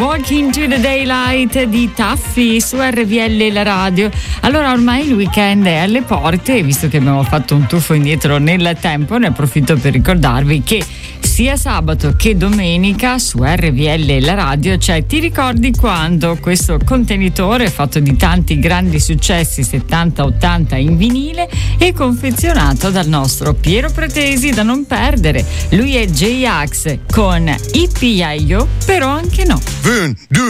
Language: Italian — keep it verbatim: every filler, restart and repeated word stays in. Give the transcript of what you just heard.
Walking to the Daylight di Taffi su R V L la radio. Allora ormai il weekend è alle porte e visto che abbiamo fatto un tuffo indietro nel tempo, ne approfitto per ricordarvi che sia sabato che domenica su R V L la radio c'è Ti ricordi quando, questo contenitore fatto di tanti grandi successi settanta ottanta in vinile e confezionato dal nostro Piero Pretesi, da non perdere. Lui è J-Ax con Ippie Io, però anche no. Un, due,